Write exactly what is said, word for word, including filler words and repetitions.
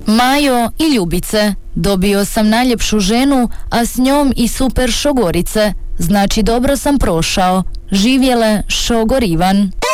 Majo i Ljubice, dobio sam najljepšu ženu, a s njom i super šogorice. Znači dobro sam prošao. Živjele šogor Ivan.